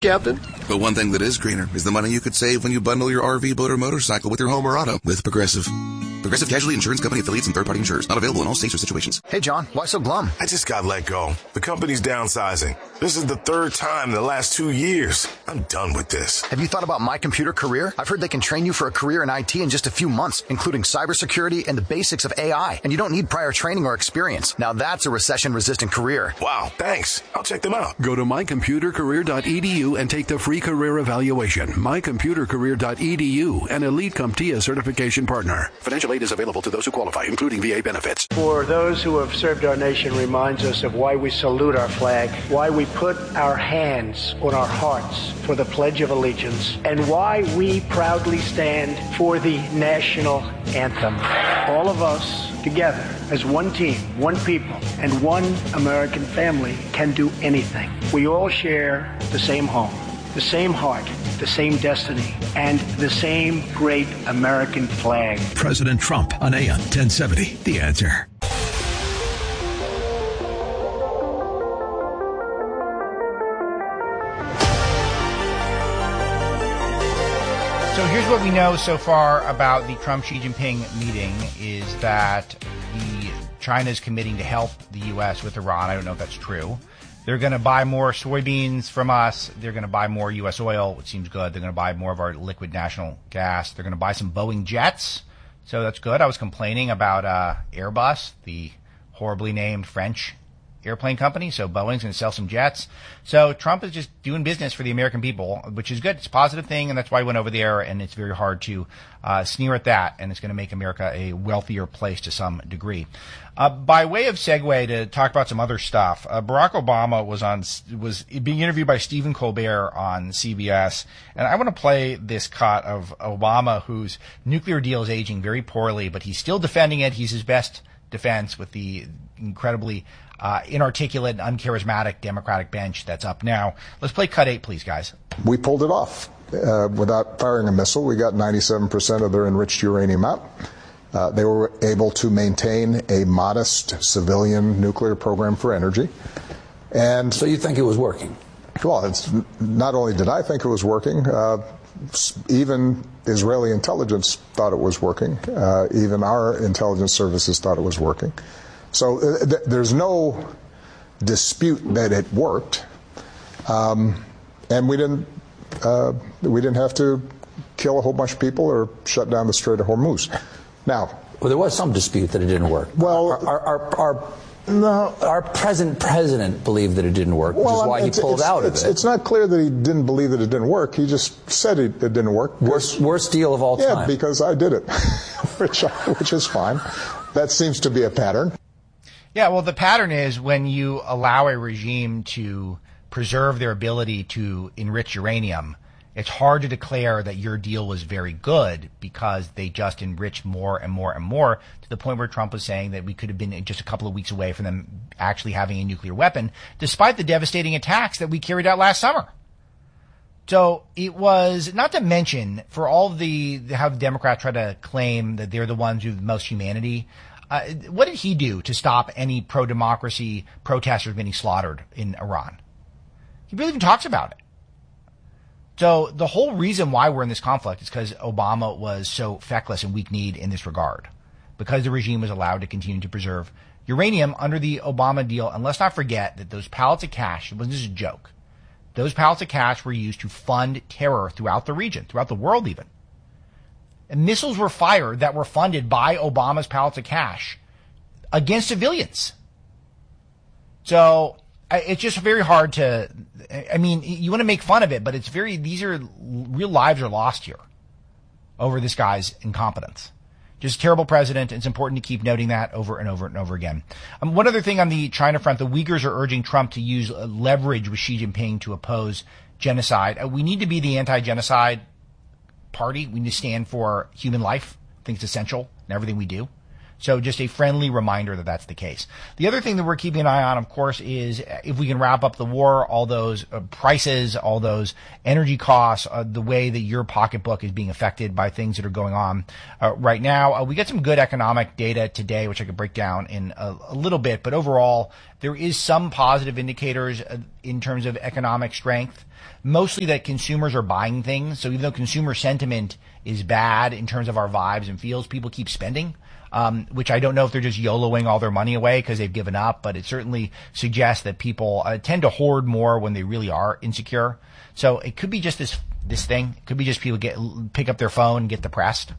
Captain. But one thing that is greener is the money you could save when you bundle your RV, boat, or motorcycle with your home or auto with Progressive. Progressive Casualty Insurance Company affiliates and third-party insurers. Not available in all states or situations. Hey, John, why so glum? I just got let go. The company's downsizing. This is the third time in the last 2 years. I'm done with this. Have you thought about My Computer Career? I've heard they can train you for a career in IT in just a few months, including cybersecurity and the basics of AI. And you don't need prior training or experience. Now that's a recession-resistant career. Wow, thanks. I'll check them out. Go to mycomputercareer.edu and take the free career evaluation. mycomputercareer.edu, an Elite CompTIA certification partner. Financial aid is available to those who qualify, including VA benefits. For those who have served our nation reminds us of why we salute our flag, why we put our hands on our hearts for the Pledge of Allegiance, and why we proudly stand for the national anthem. All of us together as one team, one people, and one American family can do anything. We all share the same home, the same heart, the same destiny, and the same great American flag. President Trump on AM 1070. The Answer. So here's what we know so far about the Trump-Xi Jinping meeting is that China is committing to help the U.S. with Iran. I don't know if that's true. They're going to buy more soybeans from us. They're going to buy more U.S. oil, which seems good. They're going to buy more of our liquid national gas. They're going to buy some Boeing jets. So that's good. I was complaining about Airbus, the horribly named French airplane company. So Boeing's going to sell some jets. So Trump is just doing business for the American people, which is good. It's a positive thing, and that's why he went over there, and it's very hard to sneer at that, and it's going to make America a wealthier place to some degree. By way of segue to talk about some other stuff, Barack Obama was being interviewed by Stephen Colbert on CBS, and I want to play this cut of Obama, whose nuclear deal is aging very poorly, but he's still defending it. He's his best defense with the incredibly inarticulate and uncharismatic Democratic bench that's up now. Let's play cut 8, please, guys. We pulled it off. Without firing a missile, we got 97% of their enriched uranium out. They were able to maintain a modest civilian nuclear program for energy. And so you think it was working? Well, not only did I think it was working, even Israeli intelligence thought it was working. Even our intelligence services thought it was working. So there's no dispute that it worked, and we didn't have to kill a whole bunch of people or shut down the Strait of Hormuz. Now, well, there was some dispute that it didn't work. Well, our present president believed that it didn't work, which is why he pulled out of it. It's not clear that he didn't believe that it didn't work. He just said it didn't work. Worst deal of all time. Yeah, because I did it, which is fine. That seems to be a pattern. Yeah, well, the pattern is when you allow a regime to preserve their ability to enrich uranium, it's hard to declare that your deal was very good because they just enriched more and more and more to the point where Trump was saying that we could have been just a couple of weeks away from them actually having a nuclear weapon, despite the devastating attacks that we carried out last summer. So it was, not to mention, for all how the Democrats try to claim that they're the ones who have the most humanity, what did he do to stop any pro-democracy protesters getting slaughtered in Iran? He barely even talks about it. So the whole reason why we're in this conflict is because Obama was so feckless and weak-kneed in this regard, because the regime was allowed to continue to preserve uranium under the Obama deal. And let's not forget that those pallets of cash, it wasn't just a joke, those pallets of cash were used to fund terror throughout the region, throughout the world even. And missiles were fired that were funded by Obama's pallets of cash against civilians. So it's just very hard to, I mean, you want to make fun of it, but real lives are lost here over this guy's incompetence. Just a terrible president. It's important to keep noting that over and over and over again. One other thing on the China front, the Uyghurs are urging Trump to use leverage with Xi Jinping to oppose genocide. We need to be the anti-genocide party. We need to stand for human life. I think it's essential in everything we do. So just a friendly reminder that that's the case. The other thing that we're keeping an eye on, of course, is if we can wrap up the war, all those prices, all those energy costs, the way that your pocketbook is being affected by things that are going on right now. We got some good economic data today, which I could break down in a little bit, but overall, there is some positive indicators in terms of economic strength, mostly that consumers are buying things. So even though consumer sentiment is bad in terms of our vibes and feels, people keep spending. Which I don't know if they're just YOLOing all their money away because they've given up, but it certainly suggests that people tend to hoard more when they really are insecure. So it could be just this thing. It could be just people pick up their phone and get depressed.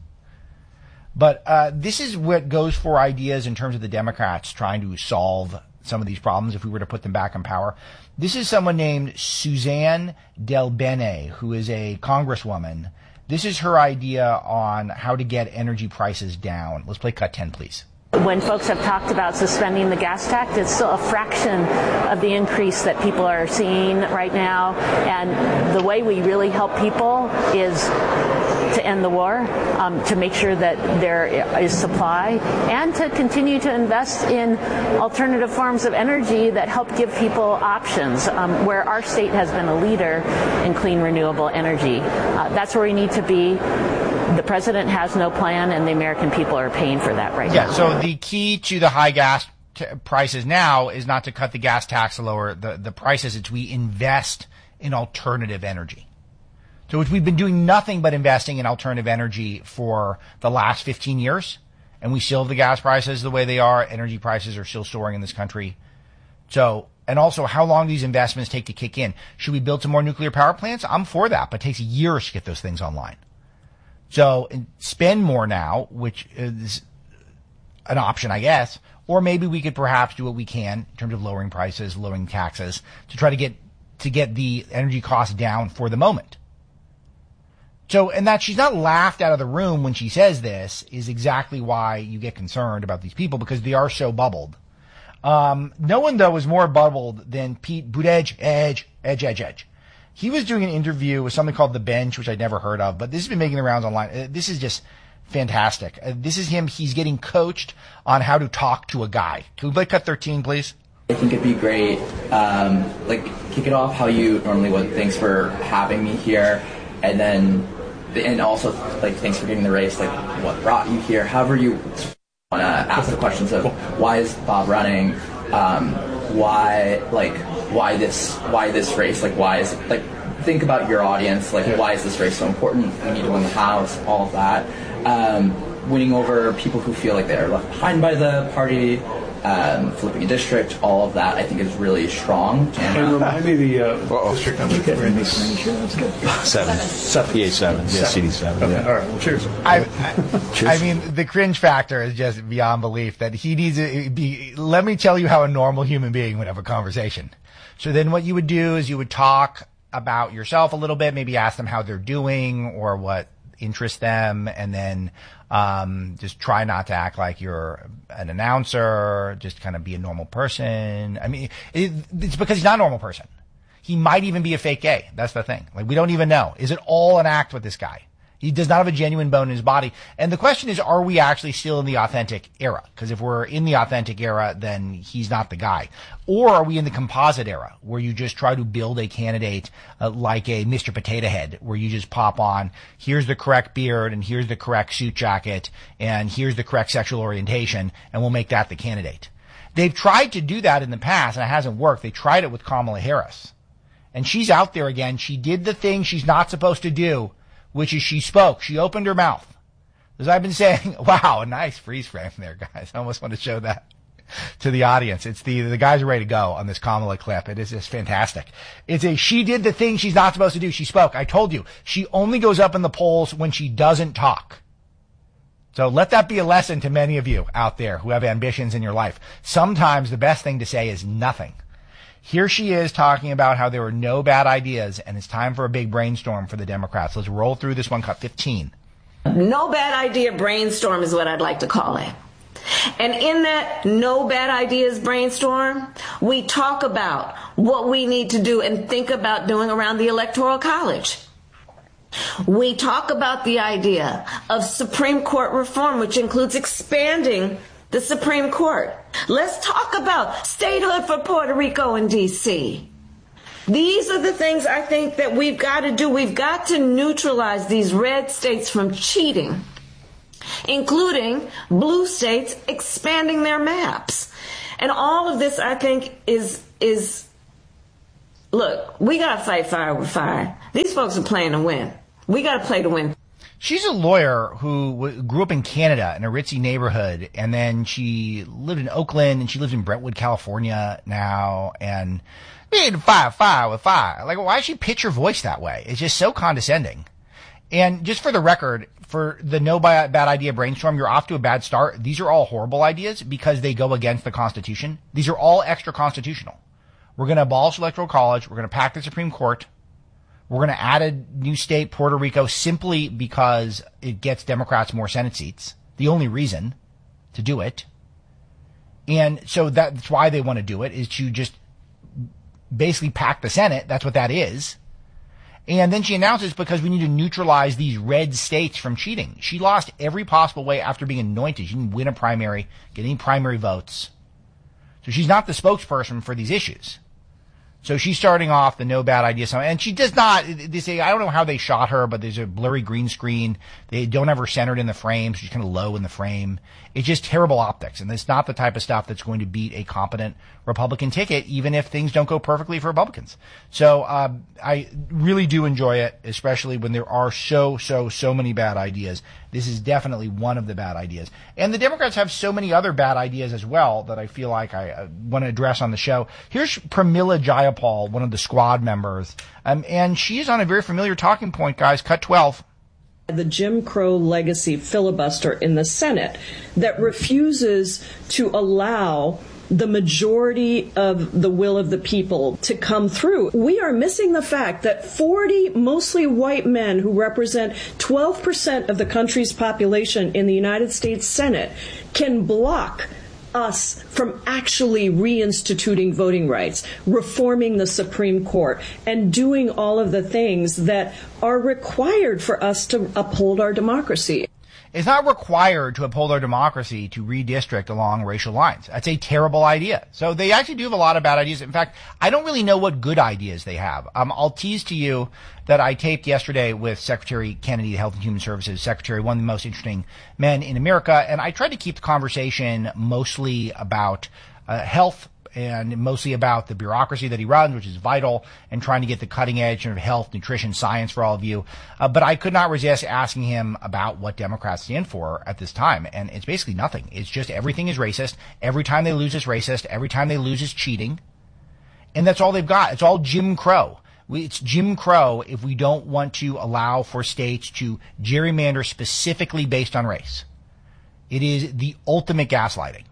But this is what goes for ideas in terms of the Democrats trying to solve some of these problems if we were to put them back in power. This is someone named Suzanne DelBene, who is a congresswoman. This is her idea on how to get energy prices down. Let's play cut 10, please. When folks have talked about suspending the gas tax, it's still a fraction of the increase that people are seeing right now. And the way we really help people is to end the war, to make sure that there is supply, and to continue to invest in alternative forms of energy that help give people options, where our state has been a leader in clean, renewable energy. That's where we need to be. The president has no plan, and the American people are paying for that right now. Yeah, so the key to the high gas prices now is not to cut the gas tax to lower the prices. It's we invest in alternative energy. So we've been doing nothing but investing in alternative energy for the last 15 years, and we still have the gas prices the way they are. Energy prices are still soaring in this country. So, and also how long these investments take to kick in. Should we build some more nuclear power plants? I'm for that, but it takes years to get those things online. So spend more now, which is an option, I guess, or maybe we could perhaps do what we can in terms of lowering prices, lowering taxes to try to get the energy costs down for the moment. So, and that she's not laughed out of the room when she says this is exactly why you get concerned about these people, because they are so bubbled. No one, though, is more bubbled than Pete Buttigieg. He was doing an interview with something called The Bench, which I'd never heard of, but this has been making the rounds online. This is just fantastic. This is him. He's getting coached on how to talk to a guy. Can we play cut 13, please? I think it'd be great, kick it off how you normally would. Thanks for having me here. And also, thanks for getting the race, what brought you here. However you want to ask the questions of why is Bob running, why this race, think about your audience, why is this race so important, we need to win the House, all of that. Winning over people who feel like they're left behind by the party, flipping a district, all of that I think is really strong. And remind me the district number. That's good. 7. PA7. Yeah, CD7. Okay. Yeah. All right. Well, cheers. I mean, the cringe factor is just beyond belief that he needs to be. Let me tell you how a normal human being would have a conversation. So then what you would do is you would talk about yourself a little bit, maybe ask them how they're doing or what interests them, and then just try not to act like you're an announcer, just kind of be a normal person. I mean, it's because he's not a normal person. He might even be a fake gay. That's the thing. We don't even know. Is it all an act with this guy? He does not have a genuine bone in his body. And the question is, are we actually still in the authentic era? Because if we're in the authentic era, then he's not the guy. Or are we in the composite era, where you just try to build a candidate like a Mr. Potato Head, where you just pop on, here's the correct beard, and here's the correct suit jacket, and here's the correct sexual orientation, and we'll make that the candidate. They've tried to do that in the past, and it hasn't worked. They tried it with Kamala Harris. And she's out there again. She did the thing she's not supposed to do, which is she spoke. She opened her mouth. As I've been saying, wow, a nice freeze frame there, guys. I almost want to show that to the audience. It's the guys are ready to go on this Kamala clip. It is just fantastic. She did the thing she's not supposed to do. She spoke. I told you. She only goes up in the polls when she doesn't talk. So let that be a lesson to many of you out there who have ambitions in your life. Sometimes the best thing to say is nothing. Here she is talking about how there were no bad ideas, and it's time for a big brainstorm for the Democrats. Let's roll through this one, cut 15. No bad idea brainstorm is what I'd like to call it. And in that no bad ideas brainstorm, we talk about what we need to do and think about doing around the Electoral College. We talk about the idea of Supreme Court reform, which includes expanding the Supreme Court. Let's talk about statehood for Puerto Rico and D.C. These are the things I think that we've got to do. We've got to neutralize these red states from cheating, including blue states expanding their maps. And all of this, I think, is look, we got to fight fire with fire. These folks are playing to win. We got to play to win. She's a lawyer who grew up in Canada in a ritzy neighborhood, and then she lived in Oakland, and she lives in Brentwood, California now, and we need to fight fire with fire. Like, why does she pitch her voice that way? It's just so condescending. And just for the record, for the no bad idea brainstorm, you're off to a bad start. These are all horrible ideas because they go against the Constitution. These are all extra constitutional. We're going to abolish electoral college. We're going to pack the Supreme Court. We're going to add a new state, Puerto Rico, simply because it gets Democrats more Senate seats. The only reason to do it. And so that's why they want to do it, is to just basically pack the Senate. That's what that is. And then she announces because we need to neutralize these red states from cheating. She lost every possible way after being anointed. She didn't win a primary, get any primary votes. So she's not the spokesperson for these issues. So she's starting off the no bad idea. And she does not, they say, I don't know how they shot her, but there's a blurry green screen. They don't have her centered in the frame. She's kind of low in the frame. It's just terrible optics. And it's not the type of stuff that's going to beat a competent Republican ticket, even if things don't go perfectly for Republicans. So, I really do enjoy it, especially when there are so many bad ideas. This is definitely one of the bad ideas. And the Democrats have so many other bad ideas as well that I feel like I want to address on the show. Here's Pramila Jayapal, one of the squad members. And she's on a very familiar talking point, guys. Cut 12. The Jim Crow legacy filibuster in the Senate that refuses to allow the majority of the will of the people to come through. We are missing the fact that 40 mostly white men who represent 12% of the country's population in the United States Senate can block us from actually reinstituting voting rights, reforming the Supreme Court, and doing all of the things that are required for us to uphold our democracy. It's not required to uphold our democracy to redistrict along racial lines. That's a terrible idea. So they actually do have a lot of bad ideas. In fact, I don't really know what good ideas they have. I'll tease to you that I taped yesterday with Secretary Kennedy, Health and Human Services Secretary, one of the most interesting men in America. And I tried to keep the conversation mostly about health and mostly about the bureaucracy that he runs, which is vital, and trying to get the cutting edge of health, nutrition, science for all of you. But I could not resist asking him about what Democrats stand for at this time. And it's basically nothing. It's just everything is racist. Every time they lose, it's racist. Every time they lose, it's cheating. And that's all they've got. It's all Jim Crow. It's Jim Crow if we don't want to allow for states to gerrymander specifically based on race. It is the ultimate gaslighting.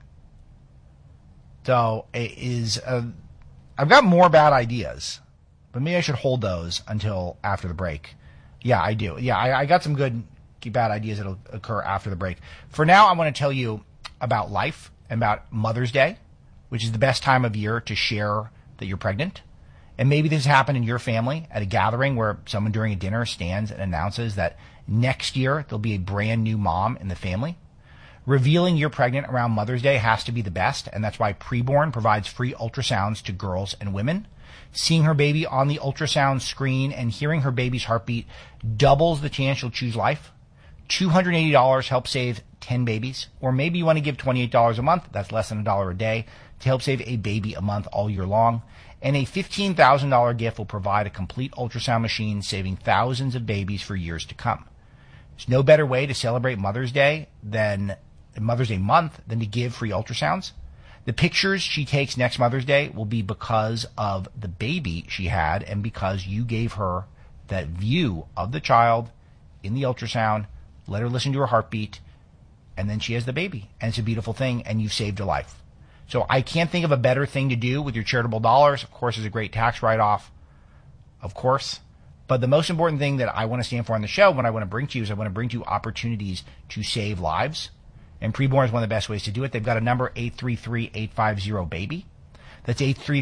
So it is, I've got more bad ideas, but maybe I should hold those until after the break. Yeah, I do. Yeah, I got some good bad ideas that'll occur after the break. For now, I want to tell you about life and about Mother's Day, which is the best time of year to share that you're pregnant. And maybe this happened in your family at a gathering where someone during a dinner stands and announces that next year there'll be a brand new mom in the family. Revealing you're pregnant around Mother's Day has to be the best, and that's why Preborn provides free ultrasounds to girls and women. Seeing her baby on the ultrasound screen and hearing her baby's heartbeat doubles the chance you'll choose life. $280 helps save 10 babies. Or maybe you want to give $28 a month, that's less than $1 a day, to help save a baby a month all year long. And a $15,000 gift will provide a complete ultrasound machine, saving thousands of babies for years to come. There's no better way to celebrate Mother's Day month than to give free ultrasounds. The pictures she takes next Mother's Day will be because of the baby she had and because you gave her that view of the child in the ultrasound, let her listen to her heartbeat, and then she has the baby. And it's a beautiful thing, and you've saved a life. So I can't think of a better thing to do with your charitable dollars. Of course, there's a great tax write-off, of course. But the most important thing that I want to stand for on the show, what I want to bring to you, is I want to bring to you opportunities to save lives. And Preborn is one of the best ways to do it. They've got a number, 833-850-BABY. That's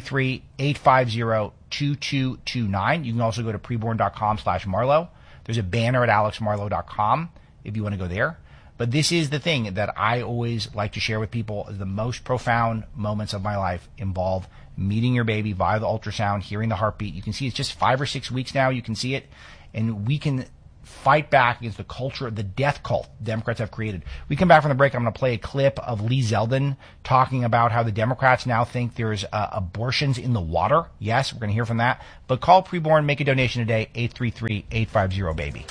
833-850-2229. You can also go to preborn.com/Marlowe. There's a banner at alexmarlowe.com if you want to go there. But this is the thing that I always like to share with people. The most profound moments of my life involve meeting your baby via the ultrasound, hearing the heartbeat. You can see it's just 5 or 6 weeks now. You can see it. And we can fight back against the culture, the death cult Democrats have created. We come back from the break. I'm going to play a clip of Lee Zeldin talking about how the Democrats now think there's abortions in the water. Yes, we're going to hear from that. But call preborn, make a donation today, 833-850-BABY.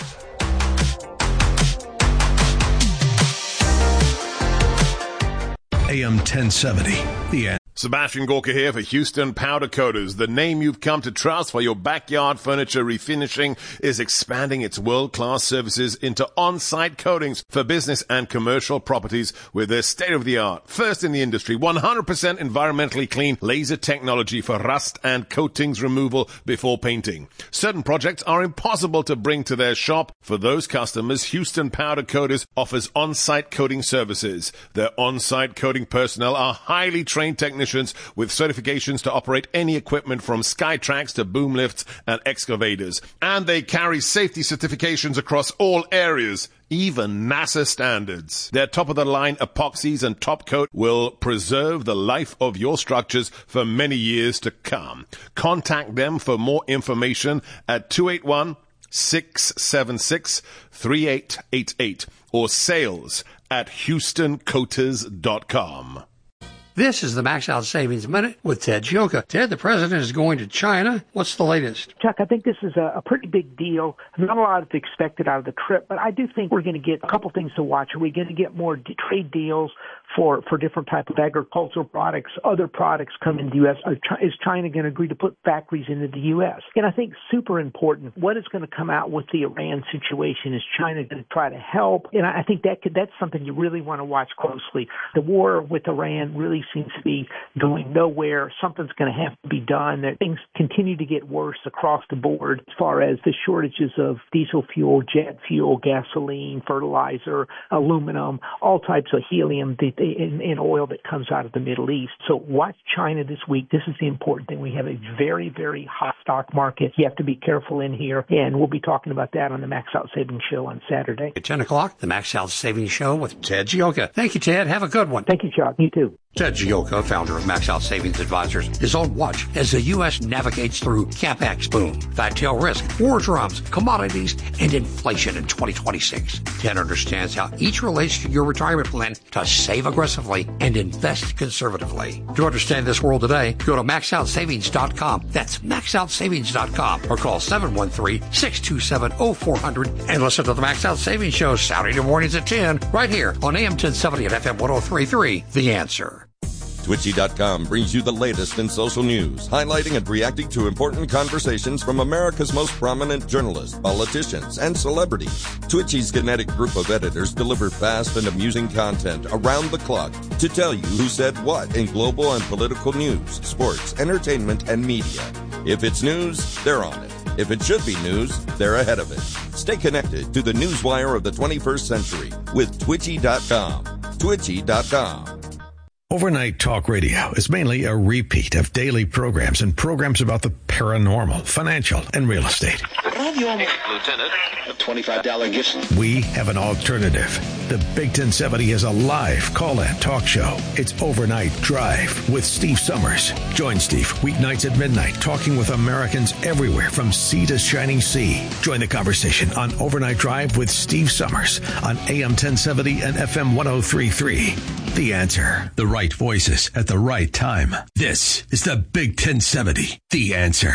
AM 1070, The Answer. Sebastian Gorka here for Houston Powder Coaters. The name you've come to trust for your backyard furniture refinishing is expanding its world-class services into on-site coatings for business and commercial properties with their state-of-the-art, first in the industry, 100% environmentally clean laser technology for rust and coatings removal before painting. Certain projects are impossible to bring to their shop. For those customers, Houston Powder Coaters offers on-site coating services. Their on-site coating personnel are highly trained technicians with certifications to operate any equipment from Skytrax to boom lifts and excavators. And they carry safety certifications across all areas, even NASA standards. Their top-of-the-line epoxies and top coat will preserve the life of your structures for many years to come. Contact them for more information at 281-676-3888 or sales@HoustonCoaters.com. This is the Max Out Savings Minute with Ted Gioka. Ted, the president is going to China. What's the latest? Chuck, I think this is a pretty big deal. Not a lot is expected out of the trip, but I do think we're going to get a couple things to watch. Are we going to get more trade deals for different type of agricultural products, other products come into the U.S.? Is China going to agree to put factories into the U.S.? And I think super important, what is going to come out with the Iran situation? Is China going to try to help? And I think that's something you really want to watch closely. The war with Iran really seems to be going nowhere. Something's going to have to be done. Things continue to get worse across the board as far as the shortages of diesel fuel, jet fuel, gasoline, fertilizer, aluminum, all types of helium in oil that comes out of the Middle East. So watch China this week. This is the important thing. We have a very, very hot stock market. You have to be careful in here, and we'll be talking about that on the Max Out Savings Show on Saturday. At 10 o'clock, the Max Out Savings Show with Ted Gioka. Thank you, Ted. Have a good one. Thank you, Chuck. You too. Ted Gioka, founder of Max Out Savings Advisors, is on watch as the U.S. navigates through CapEx boom, fat tail risk, war drums, commodities, and inflation in 2026. Ted understands how each relates to your retirement plan to save aggressively and invest conservatively. To understand this world today, go to MaxOutSavings.com. That's MaxOutSavings.com or call 713-627-0400 and listen to the Max Out Savings Show Saturday mornings at 10 right here on AM 1070 and FM 103.3. The Answer. Twitchy.com brings you the latest in social news, highlighting and reacting to important conversations from America's most prominent journalists, politicians, and celebrities. Twitchy's kinetic group of editors deliver fast and amusing content around the clock to tell you who said what in global and political news, sports, entertainment, and media. If it's news, they're on it. If it should be news, they're ahead of it. Stay connected to the newswire of the 21st century with Twitchy.com. Twitchy.com. Overnight Talk Radio is mainly a repeat of daily programs and programs about the paranormal, financial, and real estate. Lieutenant, a $25 gift. We have an alternative. The Big 1070 is a live call-in talk show. It's Overnight Drive with Steve Summers. Join Steve weeknights at midnight, talking with Americans everywhere from sea to shining sea. Join the conversation on Overnight Drive with Steve Summers on AM 1070 and FM 103.3. The Answer. The right voices at the right time. This is the Big 1070. The Answer.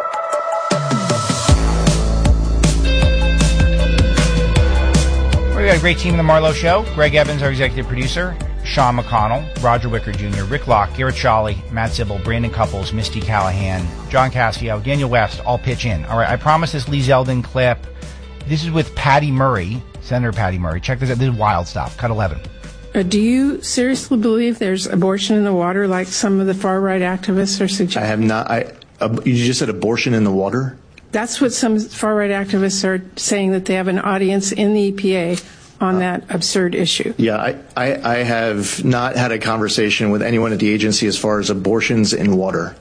We got a great team in the Marlowe Show. Greg Evans, our executive producer. Sean McConnell, Roger Wicker Jr., Rick Locke, Garrett Shawley, Matt Zibble, Brandon Couples, Misty Callahan, John Cassio, Daniel West, all pitch in. All right, I promised this Lee Zeldin clip. This is with Patty Murray, Senator Patty Murray. Check this out. This is wild stuff. Cut 11. Do you seriously believe there's abortion in the water like some of the far-right activists are suggesting? I have not. You just said abortion in the water? That's what some far-right activists are saying, that they have an audience in the EPA on that absurd issue. Yeah, I have not had a conversation with anyone at the agency as far as abortions in water.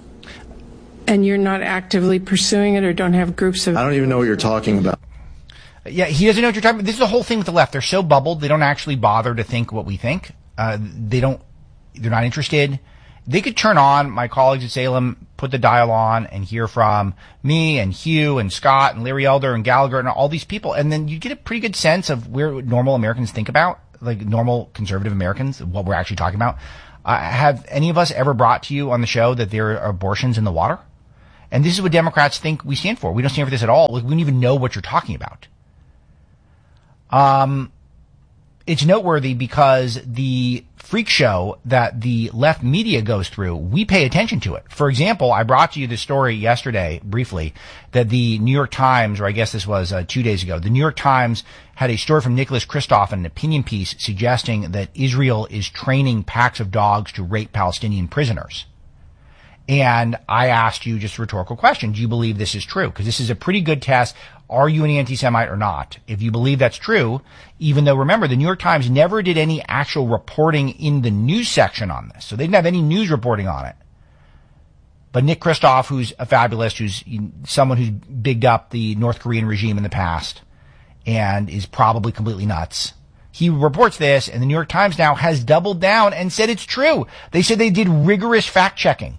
And you're not actively pursuing it or don't have groups of... I don't even know what you're talking about. Yeah, he doesn't know what you're talking about. This is the whole thing with the left. They're so bubbled, they don't actually bother to think what we think. They're not interested. They could turn on my colleagues at Salem, put the dial on, and hear from me and Hugh and Scott and Larry Elder and Gallagher and all these people, and then you get a pretty good sense of where normal Americans think about, like normal conservative Americans, what we're actually talking about. Have any of us ever brought to you on the show that there are abortions in the water? And this is what Democrats think we stand for. We don't stand for this at all. Like, we don't even know what you're talking about. It's noteworthy because the freak show that the left media goes through, we pay attention to it. For example, I brought to you the story yesterday, briefly, that the New York Times, or I guess this was 2 days ago, the New York Times had a story from Nicholas Kristof, an opinion piece suggesting that Israel is training packs of dogs to rape Palestinian prisoners. And I asked you just a rhetorical question. Do you believe this is true? Because this is a pretty good test. Are you an anti-Semite or not? If you believe that's true, even though, remember, the New York Times never did any actual reporting in the news section on this. So they didn't have any news reporting on it. But Nick Kristof, who's a fabulist, who's someone who's bigged up the North Korean regime in the past and is probably completely nuts, he reports this, and the New York Times now has doubled down and said it's true. They said they did rigorous fact-checking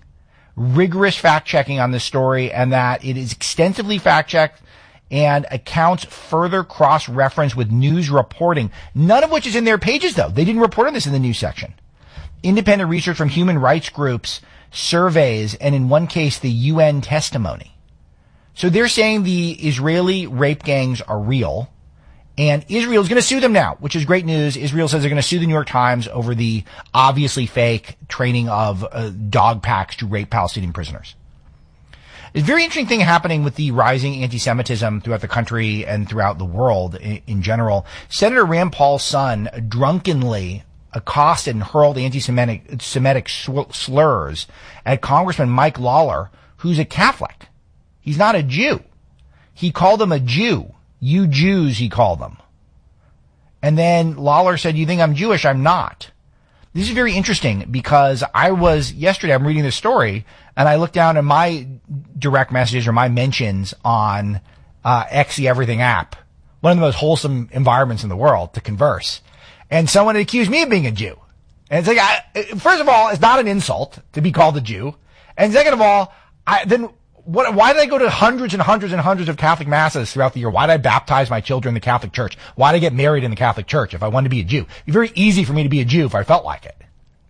on this story, and that it is extensively fact-checked and accounts further cross-reference with news reporting, none of which is in their pages, though. They didn't report on this in the news section. Independent research from human rights groups, surveys, and in one case, the UN testimony. So they're saying the Israeli rape gangs are real, and Israel is going to sue them now, which is great news. Israel says they're going to sue the New York Times over the obviously fake training of dog packs to rape Palestinian prisoners. There's a very interesting thing happening with the rising anti-Semitism throughout the country and throughout the world in general. Senator Rand Paul's son drunkenly accosted and hurled anti-Semitic slurs at Congressman Mike Lawler, who's a Catholic. He's not a Jew. He called him a Jew. You Jews, he called them. And then Lawler said, you think I'm Jewish? I'm not. This is very interesting because yesterday I'm reading this story and I looked down at my direct messages or my mentions on X the Everything app, one of the most wholesome environments in the world to converse. And someone had accused me of being a Jew. And it's like, first of all, it's not an insult to be called a Jew. And second of all, why did I go to hundreds and hundreds and hundreds of Catholic masses throughout the year? Why did I baptize my children in the Catholic Church? Why did I get married in the Catholic Church if I wanted to be a Jew? It'd be very easy for me to be a Jew if I felt like it.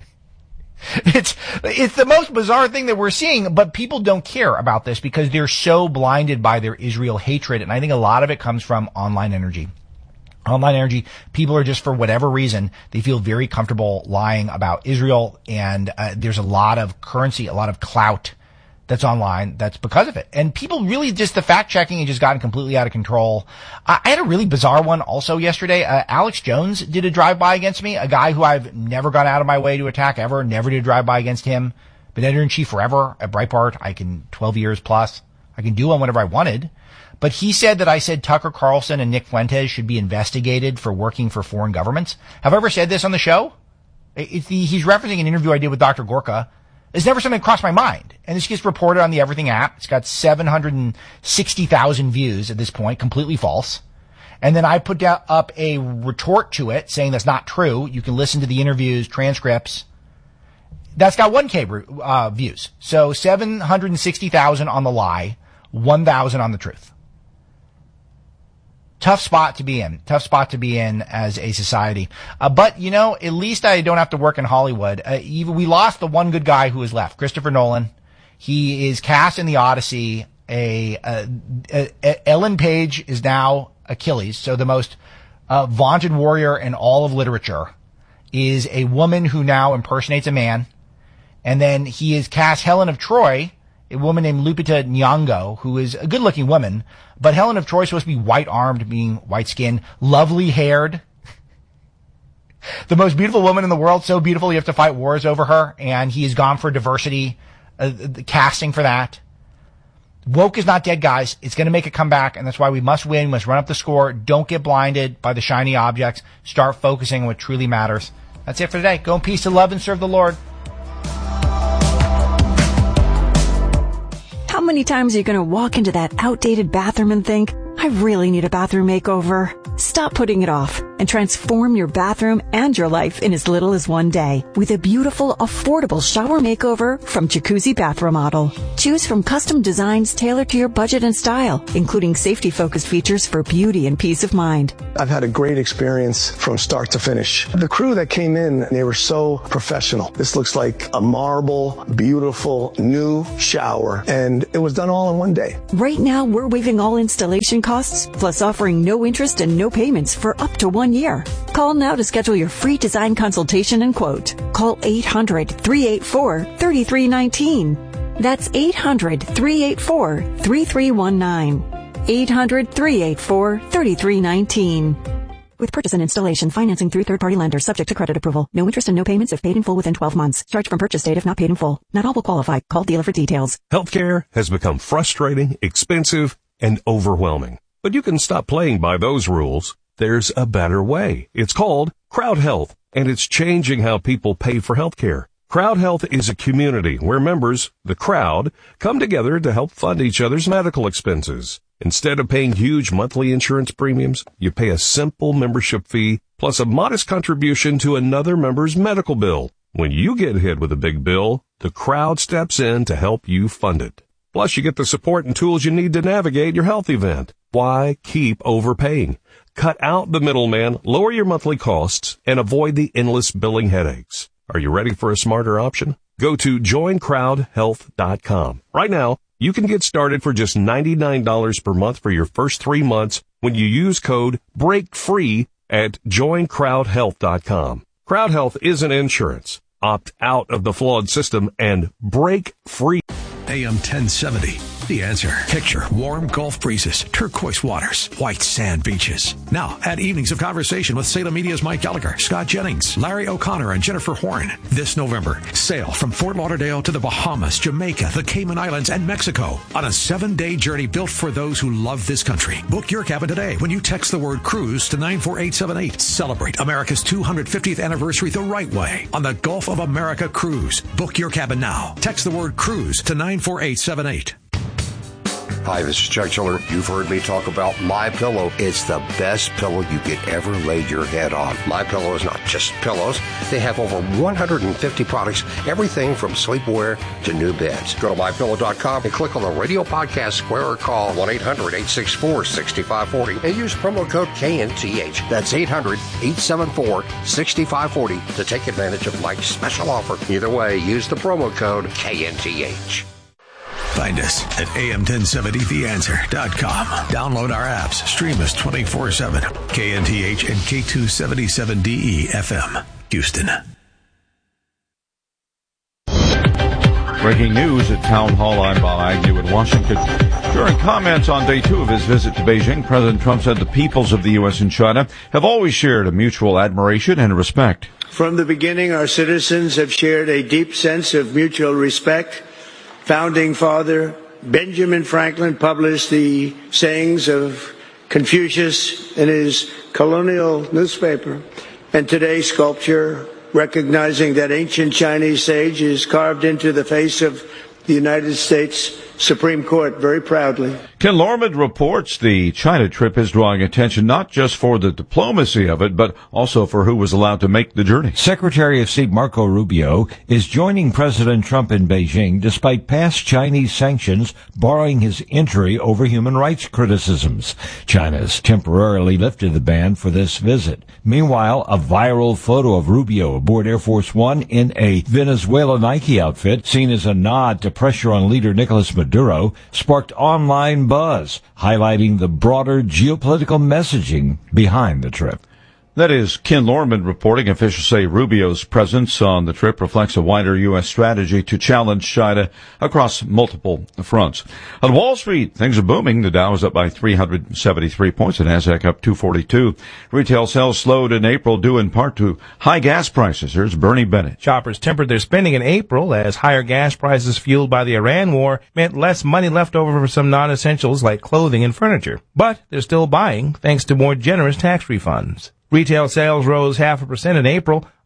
It's the most bizarre thing that we're seeing, but people don't care about this because they're so blinded by their Israel hatred, and I think a lot of it comes from online energy. Online energy, people are just, for whatever reason, they feel very comfortable lying about Israel, and there's a lot of currency, a lot of clout that's online that's because of it. And people really just, the fact-checking has just gotten completely out of control. I had a really bizarre one also yesterday. Alex Jones did a drive-by against me, a guy who I've never gone out of my way to attack ever, never did a drive-by against him. Been editor-in-chief forever at Breitbart. 12 years plus. I can do one whenever I wanted. But he said that I said Tucker Carlson and Nick Fuentes should be investigated for working for foreign governments. Have I ever said this on the show? He's referencing an interview I did with Dr. Gorka. It's never something that crossed my mind. And this gets reported on the Everything app. It's got 760,000 views at this point, completely false. And then I put up a retort to it saying that's not true. You can listen to the interviews, transcripts. That's got 1K views. So 760,000 on the lie, 1,000 on the truth. Tough spot to be in as a society. But, at least I don't have to work in Hollywood. We lost the one good guy who is left, Christopher Nolan. He is cast in The Odyssey. Ellen Page is now Achilles. So the most vaunted warrior in all of literature is a woman who now impersonates a man. And then he is cast Helen of Troy, a woman named Lupita Nyong'o, who is a good-looking woman, but Helen of Troy is supposed to be white-armed, being white-skinned, lovely-haired. The most beautiful woman in the world, so beautiful you have to fight wars over her, and he has gone for diversity, casting for that. Woke is not dead, guys. It's going to make a comeback, and that's why we must win. We must run up the score. Don't get blinded by the shiny objects. Start focusing on what truly matters. That's it for today. Go in peace to love and serve the Lord. How many times are you going to walk into that outdated bathroom and think, I really need a bathroom makeover. Stop putting it off and transform your bathroom and your life in as little as one day with a beautiful, affordable shower makeover from Jacuzzi Bath Remodel. Choose from custom designs tailored to your budget and style, including safety-focused features for beauty and peace of mind. I've had a great experience from start to finish. The crew that came in, they were so professional. This looks like a marble, beautiful, new shower, and it was done all in one day. Right now, we're waiving all installation costs, plus offering no interest and no payments for up to 1 year. Call now to schedule your free design consultation and quote. Call 800-384-3319. That's 800-384-3319. 800-384-3319. With purchase and installation, financing through third-party lenders, subject to credit approval. No interest and no payments if paid in full within 12 months. Charge from purchase date if not paid in full. Not all will qualify. Call dealer for details. Healthcare has become frustrating, expensive, and overwhelming. But you can stop playing by those rules. There's a better way. It's called Crowd Health, and it's changing how people pay for healthcare. Crowd Health is a community where members, the crowd, come together to help fund each other's medical expenses. Instead of paying huge monthly insurance premiums, you pay a simple membership fee plus a modest contribution to another member's medical bill. When you get hit with a big bill, the crowd steps in to help you fund it. Plus, you get the support and tools you need to navigate your health event. Why keep overpaying? Cut out the middleman, lower your monthly costs, and avoid the endless billing headaches. Are you ready for a smarter option? Go to joincrowdhealth.com. Right now, you can get started for just $99 per month for your first 3 months when you use code BREAKFREE at joincrowdhealth.com. Crowd Health isn't insurance. Opt out of the flawed system and break free. AM 1070. The Answer. Picture warm Gulf breezes, turquoise waters, white sand beaches. Now, add evenings of conversation with Salem Media's Mike Gallagher, Scott Jennings, Larry O'Connor, and Jennifer Horn. This November, sail from Fort Lauderdale to the Bahamas, Jamaica, the Cayman Islands, and Mexico on a 7-day journey built for those who love this country. Book your cabin today when you text the word cruise to 94878. Celebrate America's 250th anniversary the right way on the Gulf of America Cruise. Book your cabin now. Text the word cruise to 94878. Hi, this is Chuck Chiller. You've heard me talk about MyPillow. It's the best pillow you could ever lay your head on. MyPillow is not just pillows. They have over 150 products, everything from sleepwear to new beds. Go to MyPillow.com and click on the radio podcast square or call 1-800-864-6540 and use promo code KNTH. That's 800-874-6540 to take advantage of Mike's special offer. Either way, use the promo code KNTH. Find us at am1070theanswer.com. Download our apps. Stream us 24/7. KNTH and K277DE FM, Houston. Breaking news at Town Hall on Bob Agnew in Washington. During comments on day 2 of his visit to Beijing, President Trump said the peoples of the U.S. and China have always shared a mutual admiration and respect. From the beginning, our citizens have shared a deep sense of mutual respect. Founding Father Benjamin Franklin published the sayings of Confucius in his colonial newspaper, and today's sculpture, recognizing that ancient Chinese sage, is carved into the face of the United States Supreme Court very proudly. Ken Lorman reports the China trip is drawing attention not just for the diplomacy of it, but also for who was allowed to make the journey. Secretary of State Marco Rubio is joining President Trump in Beijing despite past Chinese sanctions barring his entry over human rights criticisms. China's temporarily lifted the ban for this visit. Meanwhile, a viral photo of Rubio aboard Air Force One in a Venezuela Nike outfit, seen as a nod to pressure on leader Nicolas Maduro, sparked online buzz, highlighting the broader geopolitical messaging behind the trip. That is Ken Lorman reporting. Officials say Rubio's presence on the trip reflects a wider U.S. strategy to challenge China across multiple fronts. On Wall Street, things are booming. The Dow is up by 373 points, and Nasdaq up 242. Retail sales slowed in April due in part to high gas prices. Here's Bernie Bennett. Shoppers tempered their spending in April as higher gas prices fueled by the Iran war meant less money left over for some non-essentials like clothing and furniture. But they're still buying thanks to more generous tax refunds. Retail sales rose 0.5% in April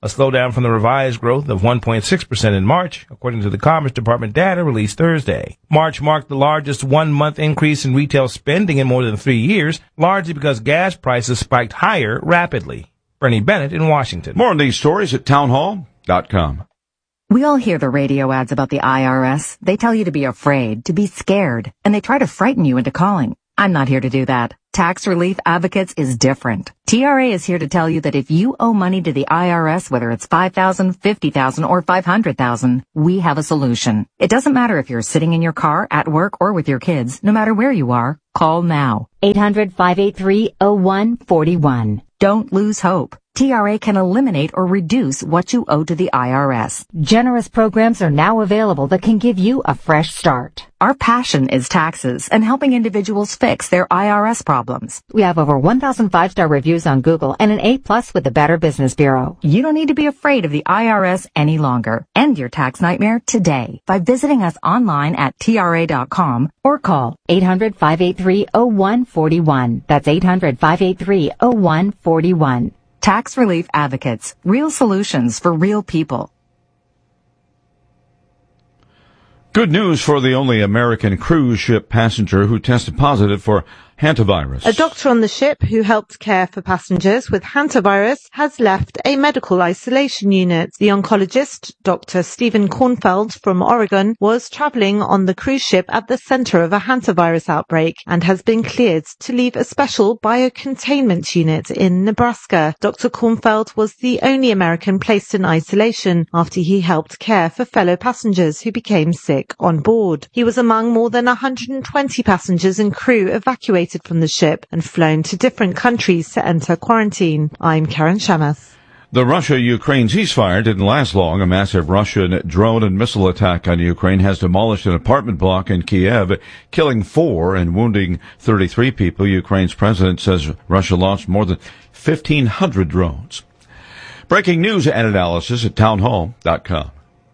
a slowdown from the revised growth of 1.6% in March, according to the Commerce Department data released Thursday. March marked the largest one-month increase in retail spending in more than 3 years, largely because gas prices spiked higher rapidly. Bernie Bennett in Washington. More on these stories at townhall.com. We all hear the radio ads about the IRS. They tell you to be afraid, to be scared, and they try to frighten you into calling. I'm not here to do that. Tax Relief Advocates is different. TRA is here to tell you that if you owe money to the IRS, whether it's $5,000, $50,000, or $500,000, we have a solution. It doesn't matter if you're sitting in your car, at work, or with your kids. No matter where you are, call now. 800-583-0141. Don't lose hope. TRA can eliminate or reduce what you owe to the IRS. Generous programs are now available that can give you a fresh start. Our passion is taxes and helping individuals fix their IRS problems. We have over 1,000 5-star reviews on Google and an A+ with the Better Business Bureau. You don't need to be afraid of the IRS any longer. End your tax nightmare today by visiting us online at TRA.com or call 800-583-0141. That's 800-583-0141. Tax Relief Advocates. Real solutions for real people. Good news for the only American cruise ship passenger who tested positive for hantavirus. A doctor on the ship who helped care for passengers with hantavirus has left a medical isolation unit. The oncologist, Dr. Stephen Kornfeld from Oregon, was traveling on the cruise ship at the center of a hantavirus outbreak and has been cleared to leave a special biocontainment unit in Nebraska. Dr. Kornfeld was the only American placed in isolation after he helped care for fellow passengers who became sick on board. He was among more than 120 passengers and crew evacuated from the ship and flown to different countries to enter quarantine. I'm Karen Shamath. The Russia-Ukraine ceasefire didn't last long. A massive Russian drone and missile attack on Ukraine has demolished an apartment block in Kiev, killing 4 and wounding 33 people. Ukraine's president says Russia launched more than 1,500 drones. Breaking news and analysis at townhall.com.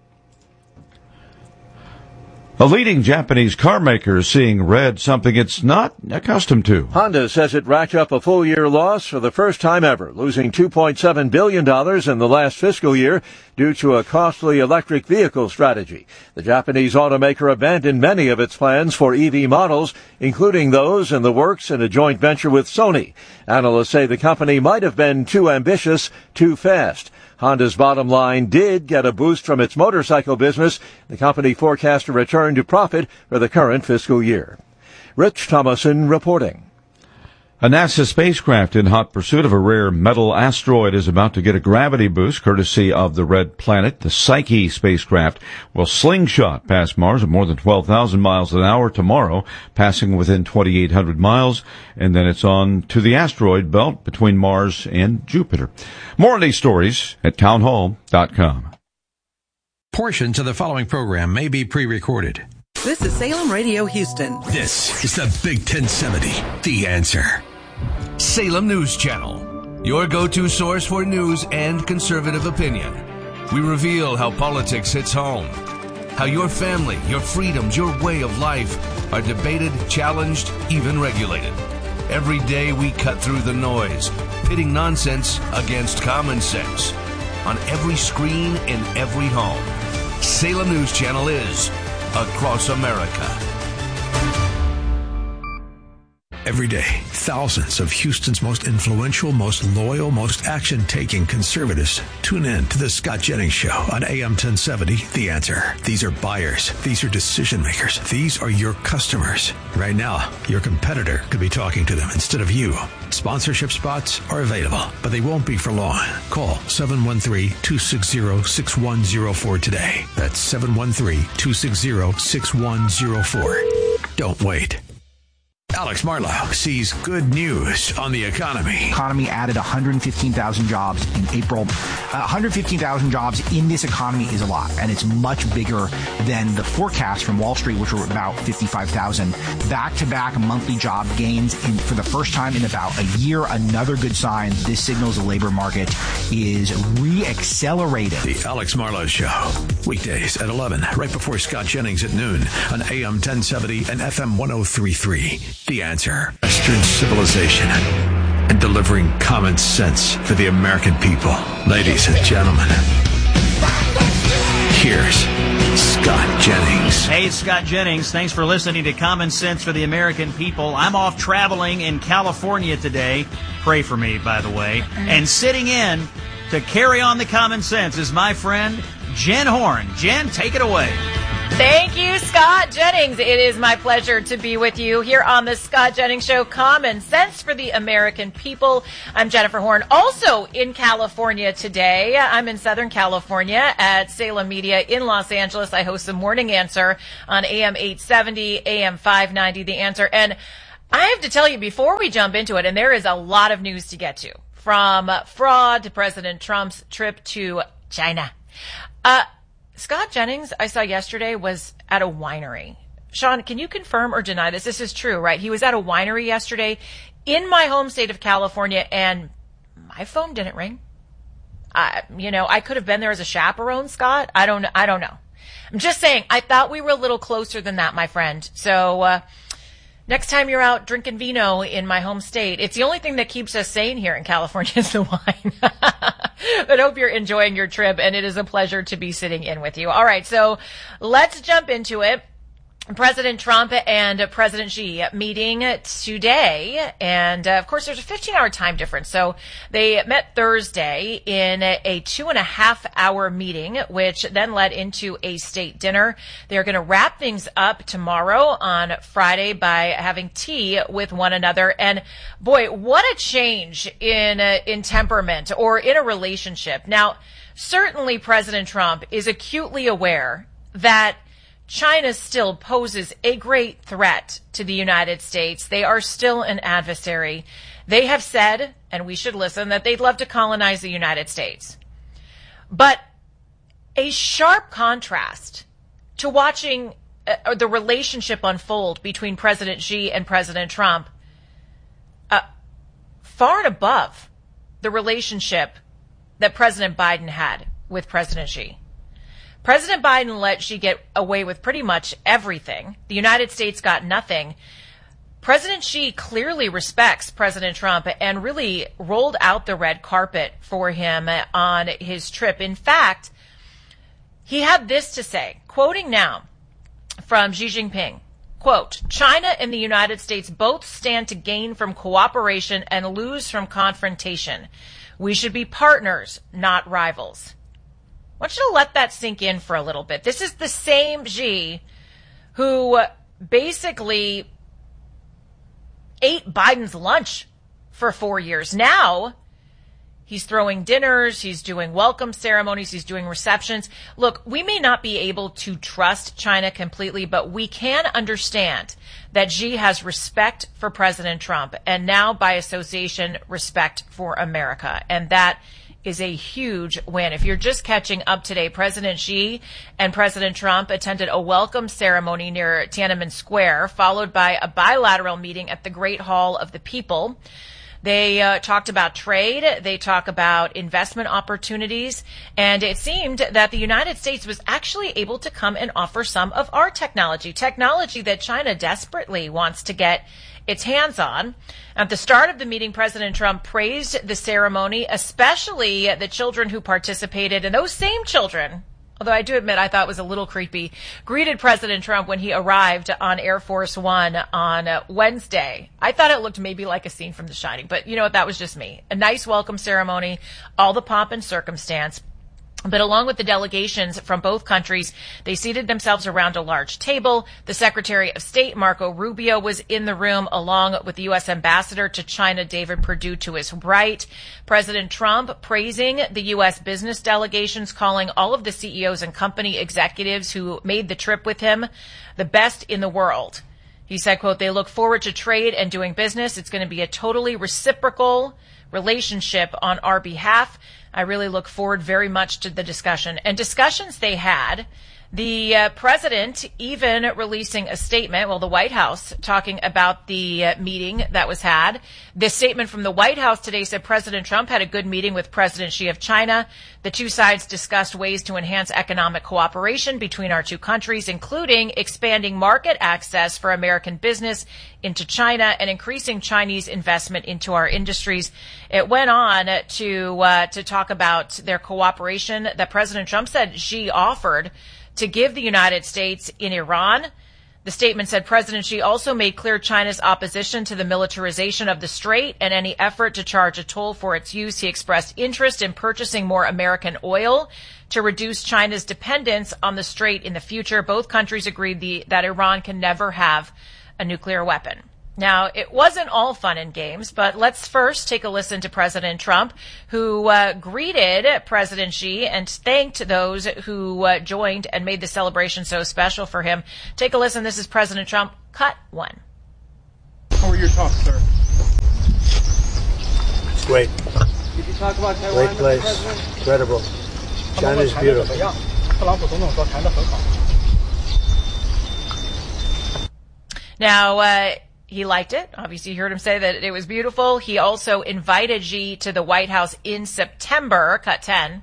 A leading Japanese car maker is seeing red, something it's not accustomed to. Honda says it racked up a full-year loss for the first time ever, losing $2.7 billion in the last fiscal year due to a costly electric vehicle strategy. The Japanese automaker abandoned many of its plans for EV models, including those in the works in a joint venture with Sony. Analysts say the company might have been too ambitious, too fast. Honda's bottom line did get a boost from its motorcycle business. The company forecast a return to profit for the current fiscal year. Rich Thomason reporting. A NASA spacecraft in hot pursuit of a rare metal asteroid is about to get a gravity boost courtesy of the Red Planet. The Psyche spacecraft will slingshot past Mars at more than 12,000 miles an hour tomorrow, passing within 2,800 miles, and then it's on to the asteroid belt between Mars and Jupiter. More on these stories at townhall.com. Portions of the following program may be pre-recorded. This is Salem Radio Houston. This is the Big 1070, The Answer. Salem News Channel, your go-to source for news and conservative opinion. We reveal how politics hits home, how your family, your freedoms, your way of life are debated, challenged, even regulated. Every day we cut through the noise, pitting nonsense against common sense. On every screen, in every home, Salem News Channel is across America. Every day, thousands of Houston's most influential, most loyal, most action-taking conservatives tune in to the Scott Jennings Show on AM 1070, The Answer. These are buyers. These are decision makers. These are your customers. Right now, your competitor could be talking to them instead of you. Sponsorship spots are available, but they won't be for long. Call 713-260-6104 today. That's 713-260-6104. Don't wait. Alex Marlowe sees good news on the economy. Economy added 115,000 jobs in April. 115,000 jobs in this economy is a lot, and it's much bigger than the forecast from Wall Street, which were about 55,000. Back-to-back monthly job gains for the first time in about a year. Another good sign. This signals the labor market is re-accelerating. The Alex Marlowe Show. Weekdays at 11, right before Scott Jennings at noon on AM 1070 and FM 1033. The Answer. Western civilization. and delivering common sense for the American people. Ladies and gentlemen, here's Scott Jennings. Hey, it's Scott Jennings. Thanks for listening to Common Sense for the American People. I'm off traveling in California today. Pray for me, by the way. And sitting in to carry on the common sense is my friend Jen Horn. Jen, take it away. Thank you, Scott Jennings. It is my pleasure to be with you here on the Scott Jennings Show, Common Sense for the American People. I'm Jennifer Horn, also in California today. I'm in Southern California at Salem Media in Los Angeles. I host the Morning Answer on AM 870, AM 590, The Answer. And I have to tell you, before we jump into it, and there is a lot of news to get to, from fraud to President Trump's trip to China. Scott Jennings, I saw yesterday, was at a winery. Sean, can you confirm or deny this? This is true, right? He was at a winery yesterday in my home state of California, and my phone didn't ring. I could have been there as a chaperone, Scott. I don't know. I'm just saying, I thought we were a little closer than that, my friend. So, next time you're out drinking vino in my home state, it's the only thing that keeps us sane here in California is the wine. But I hope you're enjoying your trip, and it is a pleasure to be sitting in with you. All right, so let's jump into it. President Trump and President Xi meeting today, and of course there's a 15-hour time difference, so they met Thursday in a 2.5-hour meeting, which then led into a state dinner. They're going to wrap things up tomorrow on Friday by having tea with one another, and boy, what a change in temperament or in a relationship. Now, certainly President Trump is acutely aware that China still poses a great threat to the United States. They are still an adversary. They have said, and we should listen, that they'd love to colonize the United States. But a sharp contrast to watching the relationship unfold between President Xi and President Trump, far and above the relationship that President Biden had with President Xi. President Biden let Xi get away with pretty much everything. The United States got nothing. President Xi clearly respects President Trump and really rolled out the red carpet for him on his trip. In fact, he had this to say, quoting now from Xi Jinping, quote, "China and the United States both stand to gain from cooperation and lose from confrontation. We should be partners, not rivals." I want you to let that sink in for a little bit. This is the same Xi who basically ate Biden's lunch for 4 years. Now, he's throwing dinners, he's doing welcome ceremonies, he's doing receptions. Look, we may not be able to trust China completely, but we can understand that Xi has respect for President Trump and now, by association, respect for America. And that is a huge win. If you're just catching up today, President Xi and President Trump attended a welcome ceremony near Tiananmen Square, followed by a bilateral meeting at the Great Hall of the People. They talked about trade, they talk about investment opportunities, and it seemed that the United States was actually able to come and offer some of our technology that China desperately wants to get its hands on. At the start of the meeting, President Trump praised the ceremony, especially the children who participated, and those same children, although I do admit I thought it was a little creepy, greeted President Trump when he arrived on Air Force One on Wednesday. I thought it looked maybe like a scene from The Shining, but you know what, that was just me. A nice welcome ceremony, all the pomp and circumstance. But along with the delegations from both countries, they seated themselves around a large table. The Secretary of State, Marco Rubio, was in the room, along with the U.S. Ambassador to China, David Perdue, to his right. President Trump praising the U.S. business delegations, calling all of the CEOs and company executives who made the trip with him the best in the world. He said, quote, "They look forward to trade and doing business. It's going to be a totally reciprocal relationship on our behalf. I really look forward very much to the discussion." And discussions they had The president even releasing a statement, the White House talking about the meeting that was had. This statement from the White House today said President Trump had a good meeting with President Xi of China. The two sides discussed ways to enhance economic cooperation between our two countries, including expanding market access for American business into China and increasing Chinese investment into our industries. It went on to talk about their cooperation that President Trump said Xi offered to give the United States in Iran. The statement said President Xi also made clear China's opposition to the militarization of the strait and any effort to charge a toll for its use. He expressed interest in purchasing more American oil to reduce China's dependence on the strait in the future. Both countries agreed that Iran can never have a nuclear weapon. Now, it wasn't all fun and games, but let's first take a listen to President Trump, who greeted President Xi and thanked those who joined and made the celebration so special for him. Take a listen. This is President Trump, cut 1. How were your talks, sir? It's great. Did you talk about Taiwan? Great place. Incredible. China's beautiful. Now, he liked it. Obviously, you heard him say that it was beautiful. He also invited Xi to the White House in September, cut 10.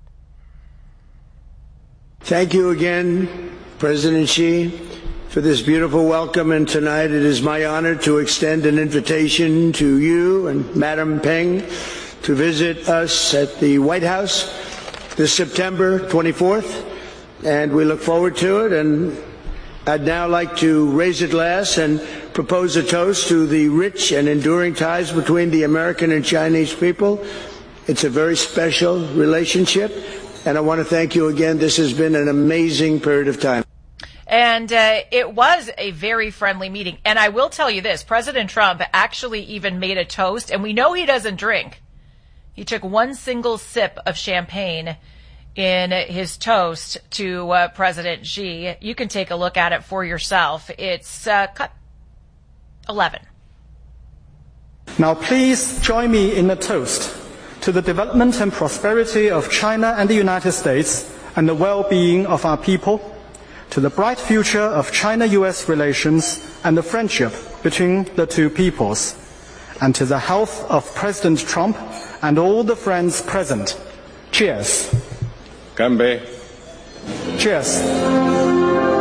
Thank you again, President Xi, for this beautiful welcome. And tonight it is my honor to extend an invitation to you and Madam Peng to visit us at the White House this September 24th. And we look forward to it. And I'd now like to raise a glass and propose a toast to the rich and enduring ties between the American and Chinese people. It's a very special relationship, and I want to thank you again. This has been an amazing period of time. And it was a very friendly meeting. And I will tell you this, President Trump actually even made a toast, and we know he doesn't drink. He took one single sip of champagne in his toast to President Xi. You can take a look at it for yourself. It's cut 11. Now please join me in a toast to the development and prosperity of China and the United States and the well-being of our people, to the bright future of China-US relations and the friendship between the two peoples, and to the health of President Trump and all the friends present. Cheers. Ganbei. Cheers.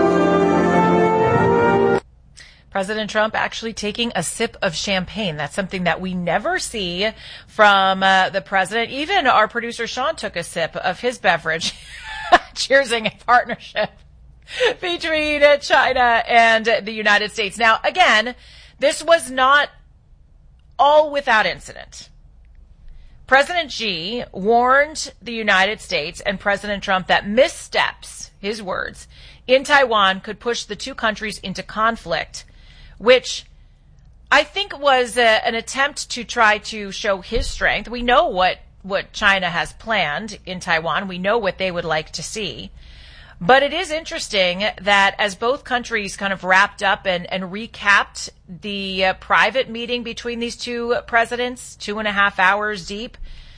President Trump actually taking a sip of champagne. That's something that we never see from the president. Even our producer Sean took a sip of his beverage, cheersing a partnership between China and the United States. Now, again, this was not all without incident. President Xi warned the United States and President Trump that missteps, his words, in Taiwan could push the two countries into conflict, which I think was an attempt to try to show his strength. We know what China has planned in Taiwan. We know what they would like to see. But it is interesting that as both countries kind of wrapped up and recapped the private meeting between these two presidents, 2.5 hours deep,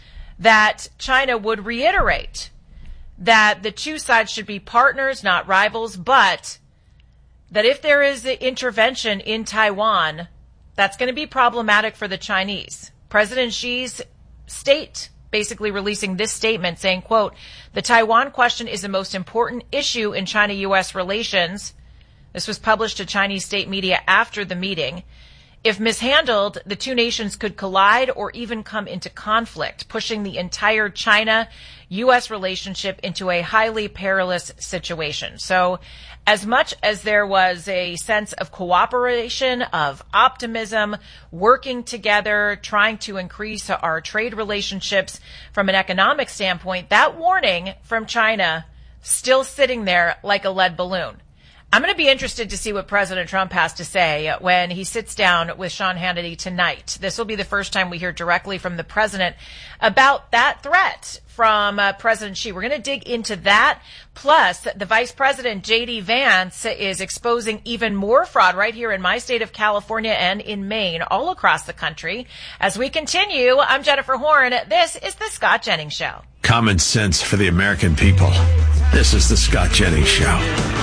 that China would reiterate that the two sides should be partners, not rivals, but that if there is intervention in Taiwan, that's going to be problematic for the Chinese. President Xi's state basically releasing this statement saying, quote, the Taiwan question is the most important issue in China-U.S. relations. This was published to Chinese state media after the meeting. If mishandled, the two nations could collide or even come into conflict, pushing the entire China-U.S. relationship into a highly perilous situation. So as much as there was a sense of cooperation, of optimism, working together, trying to increase our trade relationships from an economic standpoint, that warning from China still sitting there like a lead balloon. I'm going to be interested to see what President Trump has to say when he sits down with Sean Hannity tonight. This will be the first time we hear directly from the president about that threat from President Xi. We're going to dig into that. Plus, the Vice President, J.D. Vance, is exposing even more fraud right here in my state of California and in Maine, all across the country. As we continue, I'm Jennifer Horn. This is The Scott Jennings Show. Common sense for the American people. This is the Scott Jennings Show.